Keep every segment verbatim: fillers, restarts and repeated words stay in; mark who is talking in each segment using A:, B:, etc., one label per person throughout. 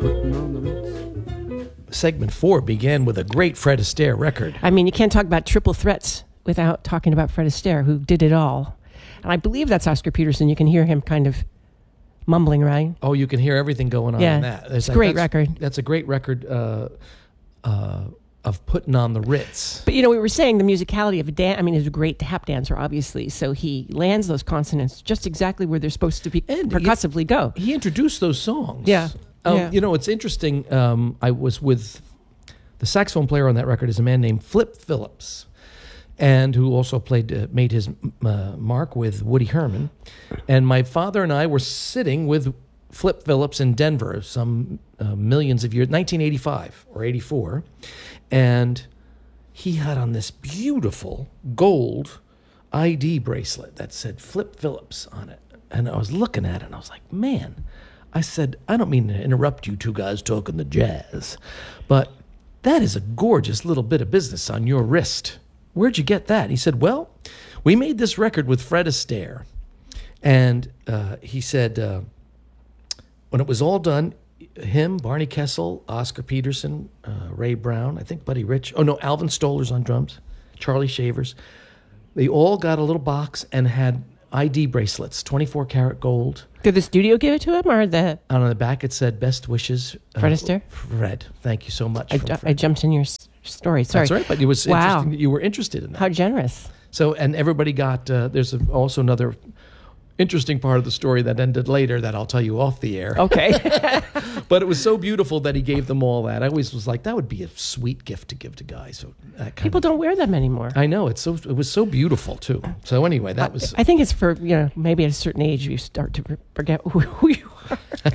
A: putting on the Ritz.
B: Segment four began with a great Fred Astaire record.
C: I mean, you can't talk about triple threats without talking about Fred Astaire, who did it all. And I believe that's Oscar Peterson. You can hear him kind of mumbling, right?
B: Oh, you can hear everything going on
C: Yeah,
B: in that.
C: it's a great
B: that's,
C: record.
B: That's a great record uh, uh, of putting on the Ritz.
C: But, you know, we were saying the musicality of a dance. I mean, he's a great tap dancer, obviously. So he lands those consonants just exactly where they're supposed to be
B: And
C: percussively
B: he,
C: go.
B: He introduced those songs.
C: Yeah.
B: Um,
C: yeah.
B: You know, it's interesting. Um, I was with the saxophone player on that record is a man named Flip Phillips, and who also played, uh, made his uh, mark with Woody Herman. And my father and I were sitting with Flip Phillips in Denver some uh, millions of years, nineteen eighty-five or eighty-four, and he had on this beautiful gold I D bracelet that said Flip Phillips on it. And I was looking at it and I was like, man, I said, I don't mean to interrupt you two guys talking the jazz, but that is a gorgeous little bit of business on your wrist. Where'd you get that? He said, well, we made this record with Fred Astaire. And uh, he said, uh, when it was all done, him, Barney Kessel, Oscar Peterson, uh, Ray Brown, I think Buddy Rich, oh no, Alvin Stoller's on drums, Charlie Shavers, they all got a little box and had I D bracelets, twenty-four karat gold.
C: Did the studio give it to him, or the...
B: And on the back it said, best wishes.
C: Fred
B: uh,
C: Astaire?
B: Fred. Thank you so much.
C: I,
B: from
C: ju-
B: Fred.
C: I jumped in your s- story. Sorry.
B: That's right, but it was
C: Wow.
B: interesting that you were interested in that.
C: How generous.
B: So, and everybody got, uh, there's a, also another interesting part of the story that ended later that I'll tell you off the air.
C: Okay.
B: But it was so beautiful that he gave them all that. I always was like, that would be a sweet gift to give to guys. So that kind
C: People
B: of,
C: don't wear them anymore.
B: I know, it's so, it was so beautiful too. So anyway, that was,
C: I think it's for, you know, maybe at a certain age you start to forget who, who you are.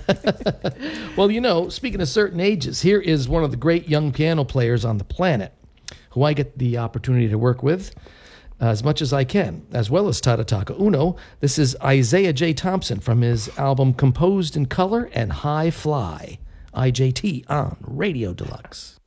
B: well, you know, speaking of certain ages, here is one of the great young piano players on the planet who I get the opportunity to work with as much as I can, as well as Tadataka Uno. This is Isaiah J. Thompson from his album Composed in Color and High Fly. I J T on Radio Deluxe.